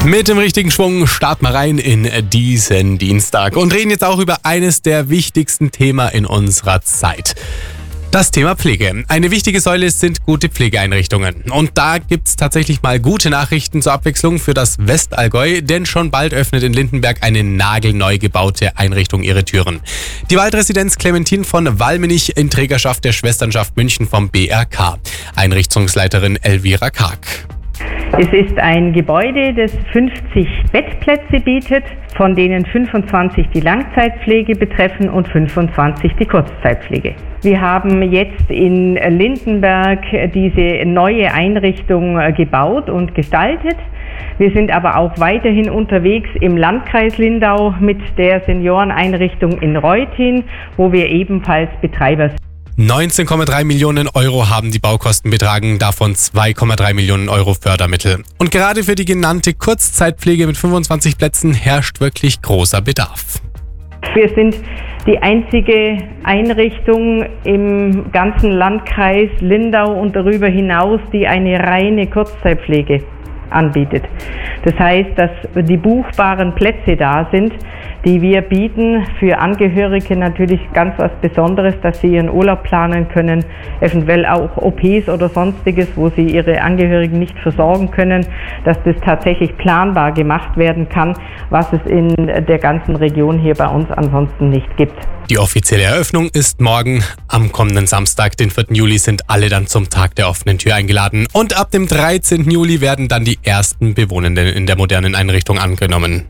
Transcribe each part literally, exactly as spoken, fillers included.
Mit dem richtigen Schwung starten wir rein in diesen Dienstag und reden jetzt auch über eines der wichtigsten Themen in unserer Zeit. Das Thema Pflege. Eine wichtige Säule sind gute Pflegeeinrichtungen. Und da gibt's tatsächlich mal gute Nachrichten zur Abwechslung für das Westallgäu, denn schon bald öffnet in Lindenberg eine nagelneu gebaute Einrichtung ihre Türen. Die Waldresidenz Clementin von Walmenich in Trägerschaft der Schwesternschaft München vom B R K. Einrichtungsleiterin Elvira Karg. Es ist ein Gebäude, das fünfzig Bettplätze bietet, von denen fünfundzwanzig die Langzeitpflege betreffen und fünfundzwanzig die Kurzzeitpflege. Wir haben jetzt in Lindenberg diese neue Einrichtung gebaut und gestaltet. Wir sind aber auch weiterhin unterwegs im Landkreis Lindau mit der Senioreneinrichtung in Reutin, wo wir ebenfalls Betreiber sind. neunzehn Komma drei Millionen Euro haben die Baukosten betragen, davon zwei Komma drei Millionen Euro Fördermittel. Und gerade für die genannte Kurzzeitpflege mit fünfundzwanzig Plätzen herrscht wirklich großer Bedarf. Wir sind die einzige Einrichtung im ganzen Landkreis Lindau und darüber hinaus, die eine reine Kurzzeitpflege anbietet. Das heißt, dass die buchbaren Plätze da sind, die wir bieten, für Angehörige natürlich ganz was Besonderes, dass sie ihren Urlaub planen können, eventuell auch O Ps oder sonstiges, wo sie ihre Angehörigen nicht versorgen können, dass das tatsächlich planbar gemacht werden kann, was es in der ganzen Region hier bei uns ansonsten nicht gibt. Die offizielle Eröffnung ist morgen. Am kommenden Samstag, den vierten Juli, sind alle dann zum Tag der offenen Tür eingeladen. Und ab dem dreizehnten Juli werden dann die ersten Bewohnenden in der modernen Einrichtung angenommen.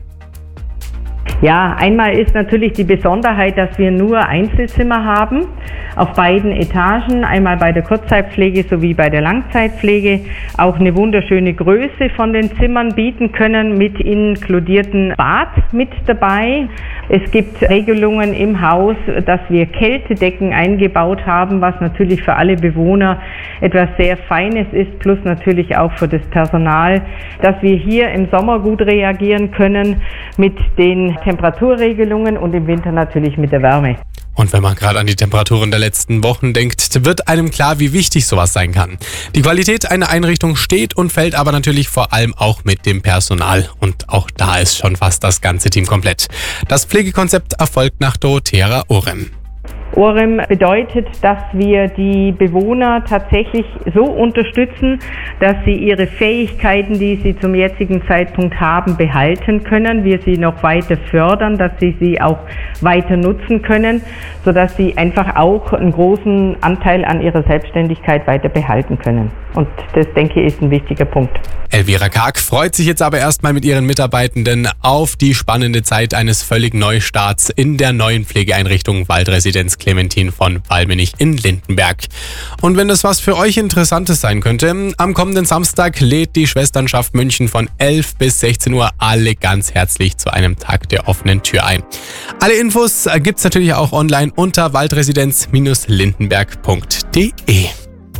Ja, einmal ist natürlich die Besonderheit, dass wir nur Einzelzimmer haben auf beiden Etagen, einmal bei der Kurzzeitpflege sowie bei der Langzeitpflege, auch eine wunderschöne Größe von den Zimmern bieten können mit inkludierten Bad mit dabei. Es gibt Regelungen im Haus, dass wir Kältedecken eingebaut haben, was natürlich für alle Bewohner etwas sehr Feines ist, plus natürlich auch für das Personal, dass wir hier im Sommer gut reagieren können mit den Temperaturregelungen und im Winter natürlich mit der Wärme. Und wenn man gerade an die Temperaturen der letzten Wochen denkt, wird einem klar, wie wichtig sowas sein kann. Die Qualität einer Einrichtung steht und fällt aber natürlich vor allem auch mit dem Personal. Und auch da ist schon fast das ganze Team komplett. Das Pflegekonzept erfolgt nach Dorothea Orem. Orem bedeutet, dass wir die Bewohner tatsächlich so unterstützen, dass sie ihre Fähigkeiten, die sie zum jetzigen Zeitpunkt haben, behalten können. Wir sie noch weiter fördern, dass sie sie auch weiter nutzen können, sodass sie einfach auch einen großen Anteil an ihrer Selbstständigkeit weiter behalten können. Und das, denke ich, ist ein wichtiger Punkt. Elvira Karg freut sich jetzt aber erstmal mit ihren Mitarbeitenden auf die spannende Zeit eines völlig Neustarts in der neuen Pflegeeinrichtung Waldresidenz Clementin von Walmenich in Lindenberg. Und wenn das was für euch Interessantes sein könnte, am kommenden Samstag lädt die Schwesternschaft München von elf bis sechzehn Uhr alle ganz herzlich zu einem Tag der offenen Tür ein. Alle Infos gibt's natürlich auch online unter waldresidenz Bindestrich lindenberg punkt de.